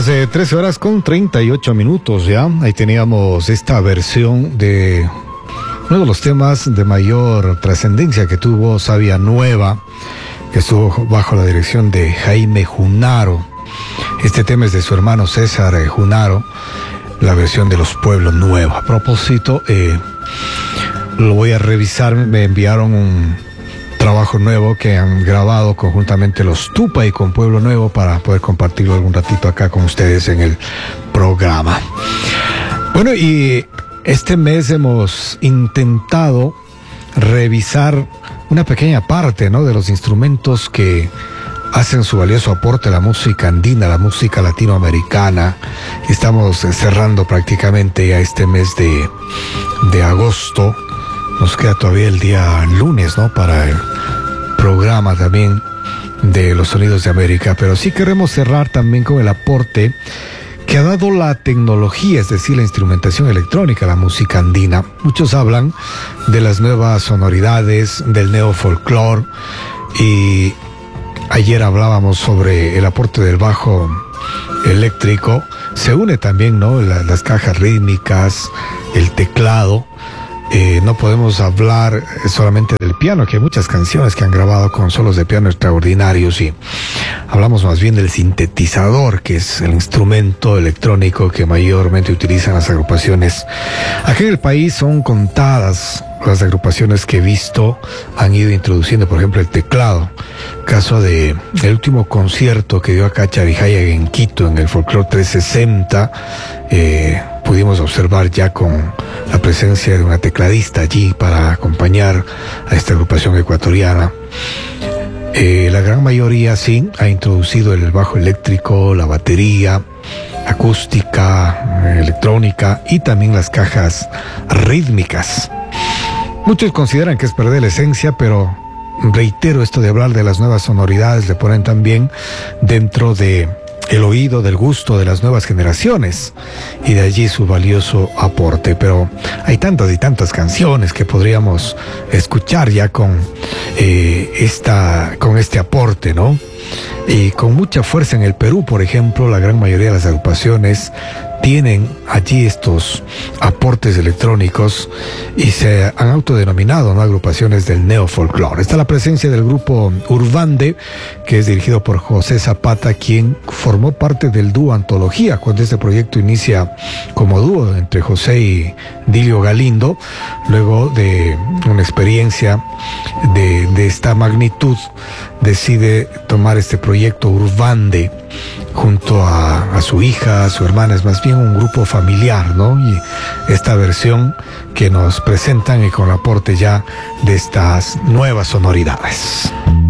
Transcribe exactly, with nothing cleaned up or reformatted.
Las eh, trece horas con treinta y ocho minutos ya. Ahí teníamos esta versión de uno de los temas de mayor trascendencia que tuvo Savia Nueva, que estuvo bajo la dirección de Jaime Junaro. Este tema es de su hermano César eh, Junaro, la versión de Los Pueblos Nuevos. A propósito, eh, lo voy a revisar. Me enviaron un trabajo nuevo que han grabado conjuntamente los Tupa y con Pueblo Nuevo para poder compartirlo algún ratito acá con ustedes en el programa. Bueno, y este mes hemos intentado revisar una pequeña parte, ¿no?, de los instrumentos que hacen su valioso aporte a la música andina, la música latinoamericana. Estamos cerrando prácticamente ya este mes de, de agosto. Nos queda todavía el día lunes, ¿no?, para el programa también de los Sonidos de América, pero sí queremos cerrar también con el aporte que ha dado la tecnología, es decir, la instrumentación electrónica a la música andina. Muchos hablan de las nuevas sonoridades, del neofolclore, y ayer hablábamos sobre el aporte del bajo eléctrico. Se une también, ¿no?, la, las cajas rítmicas, el teclado. Eh, no podemos hablar solamente del piano, que hay muchas canciones que han grabado con solos de piano extraordinarios, y hablamos más bien del sintetizador, que es el instrumento electrónico que mayormente utilizan las agrupaciones. Aquí en el país son contadas las agrupaciones que he visto han ido introduciendo, por ejemplo, el teclado. Caso de el último concierto que dio acá Charijaya en Quito, en el Folklore trescientos sesenta, eh, pudimos observar ya con la presencia de una tecladista allí para acompañar a esta agrupación ecuatoriana. Eh, la gran mayoría sí ha introducido el bajo eléctrico, la batería, acústica, electrónica y también las cajas rítmicas. Muchos consideran que es perder la esencia, pero reitero, esto de hablar de las nuevas sonoridades le ponen también dentro de el oído, del gusto de las nuevas generaciones, y de allí su valioso aporte. Pero hay tantas y tantas canciones que podríamos escuchar ya con eh, esta, con este aporte, ¿no? Y con mucha fuerza en el Perú, por ejemplo, la gran mayoría de las agrupaciones tienen allí estos aportes electrónicos y se han autodenominado, ¿no?, agrupaciones del neofolclore. Está la presencia del grupo Urbande, que es dirigido por José Zapata, quien formó parte del dúo Antología, cuando este proyecto inicia como dúo entre José y Dilio Galindo. Luego de una experiencia de, de esta magnitud, decide tomar este proyecto Urbande junto a, a su hija, a su hermana. Es más bien un grupo familiar, ¿no? Y esta versión que nos presentan y con el aporte ya de estas nuevas sonoridades.